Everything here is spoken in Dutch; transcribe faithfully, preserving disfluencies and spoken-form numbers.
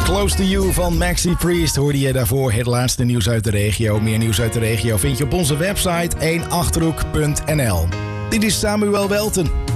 Close to You van Maxi Priest hoorde je daarvoor. Het laatste nieuws uit de regio. Meer nieuws uit de regio vind je op onze website één achterhoek punt n l. Dit is Samuel Welten.